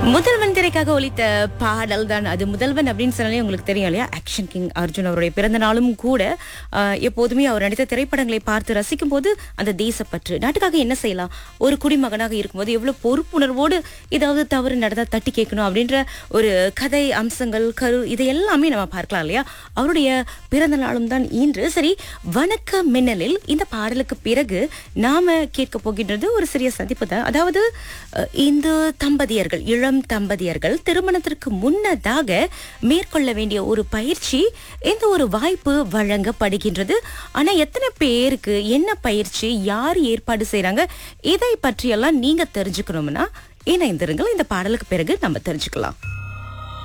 முதல்வன் திரைக்காக ஒலித்த பாடல் தான் அது. முதல்வன் அப்படின்னு சொன்னாலே உங்களுக்கு தெரியும் இல்லையா, ஆக்ஷன் கிங் அர்ஜுன் அவருடைய பிறந்த நாளும் கூட. எப்போதுமே அவர் நடித்த திரைப்படங்களை பார்த்து ரசிக்கும் போது அந்த தேசப்பற்று, நாட்டுக்காக என்ன செய்யலாம், ஒரு குடிமகனாக இருக்கும்போது எவ்வளவு பொறுப்புணர்வோடு ஏதாவது தவறு நடந்தா தட்டி கேட்கணும் அப்படின்ற ஒரு கதை அம்சங்கள் இது எல்லாமே நம்ம பார்க்கலாம் இல்லையா. அவருடைய பிறந்த நாளும் தான் இன்று. சரி, வணக்க மின்னலில் இந்த பாடலுக்கு பிறகு நாம கேட்க போகின்றது ஒரு சிறிய சந்திப்பு தான். அதாவது இந்த தம்பதியர்கள், இளம் தம்பதியர்கள் திருமணத்திற்கு முன்னதாக மேற்கொள்ள வேண்டிய ஒரு பயிற்சி, இந்த ஒரு வாய்ப்பு வழங்கப்படுகின்றது. ஆனா எத்தனை பேருக்கு என்ன பயிற்சி, யார் ஏற்பாடு செய்றாங்க, இதை பற்றியெல்லாம் நீங்க தெரிஞ்சுக்கணும்னா இணைந்திருங்கள். இந்த பாடலுக்கு பிறகு நம்ம தெரிஞ்சுக்கலாம்.